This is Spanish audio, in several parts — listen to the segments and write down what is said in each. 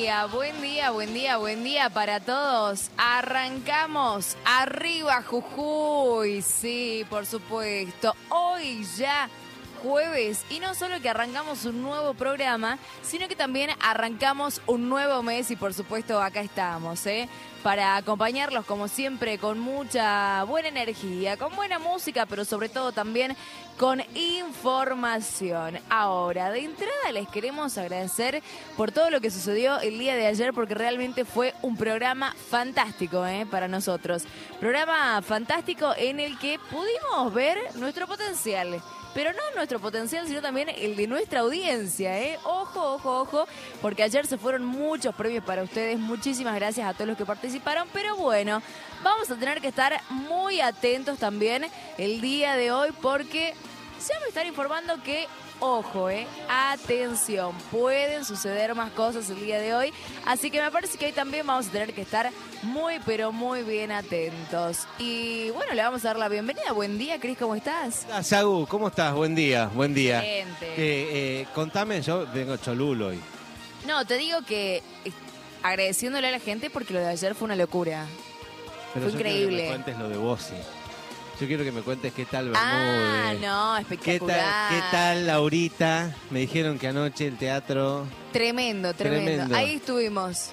día, buen día, buen día, buen día para todos. Arrancamos arriba Jujuy, sí, por supuesto. Hoy ya jueves, y no solo que arrancamos un nuevo programa, sino que también arrancamos un nuevo mes y por supuesto acá estamos, para acompañarlos como siempre con mucha buena energía, con buena música, pero sobre todo también con información. Ahora, de entrada les queremos agradecer por todo lo que sucedió el día de ayer, porque realmente fue un programa fantástico para nosotros. Programa fantástico en el que pudimos ver nuestro potencial. Pero no nuestro potencial, sino también el de nuestra audiencia, Ojo, ojo, ojo, porque ayer se fueron muchos premios para ustedes. Muchísimas gracias a todos los que participaron. Pero bueno, vamos a tener que estar muy atentos también el día de hoy, porque ya me están informando que, ojo, atención, pueden suceder más cosas el día de hoy. Así que me parece que hoy también vamos a tener que estar muy, pero muy bien atentos. Y bueno, le vamos a dar la bienvenida. Buen día, Cris, ¿cómo estás? Hola, Sagu, ¿cómo estás? Buen día, buen día. Excelente. Contame, yo vengo cholulo hoy. No, te digo que agradeciéndole a la gente porque lo de ayer fue una locura. Pero fue yo increíble. Quiero que me cuentes lo de Bossi. Yo quiero que me cuentes qué tal Ah, Bermúdez. no, espectacular. ¿Qué tal Laurita? Me dijeron que anoche el teatro... Tremendo. Ahí estuvimos.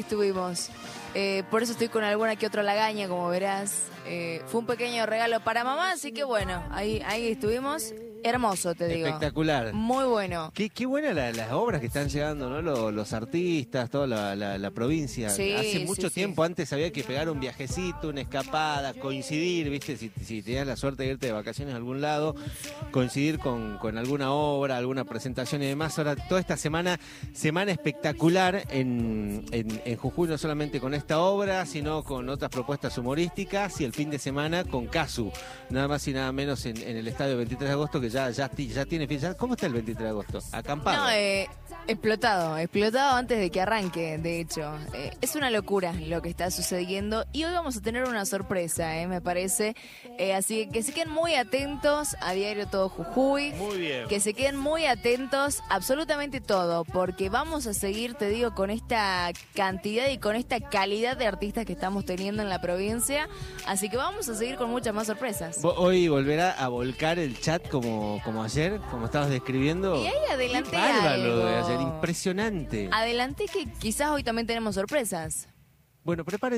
Por eso estoy con alguna que otra lagaña, como verás. Fue un pequeño regalo para mamá, así que bueno, ahí estuvimos. Hermoso, te digo. Espectacular. Muy bueno. Qué buenas las obras que están llegando, ¿no? Los artistas, toda la provincia. Sí, Hace mucho sí. tiempo antes había que pegar un viajecito, una escapada, coincidir, ¿viste? Si tenías la suerte de irte de vacaciones a algún lado, coincidir con alguna obra, alguna presentación y demás. Ahora, toda esta semana espectacular en Jujuy, no solamente con esta obra, sino con otras propuestas humorísticas, y el fin de semana con Casu, nada más y nada menos en el estadio 23 de agosto, que ya tiene ficha. ¿Cómo está el 23 de agosto? ¿Acampado? No, explotado antes de que arranque, de hecho. Es una locura lo que está sucediendo y hoy vamos a tener una sorpresa, me parece. Así que se queden muy atentos a Diario Todo Jujuy. Muy bien. Que se queden muy atentos absolutamente todo, porque vamos a seguir, te digo, con esta cantidad y con esta calidad de artistas que estamos teniendo en la provincia. Así que vamos a seguir con muchas más sorpresas. Hoy volverá a volcar el chat como ayer, como estabas describiendo. Y ahí adelanté Qué bárbaro algo. lo de ayer, impresionante. Adelanté que quizás hoy también tenemos sorpresas. Bueno, prepare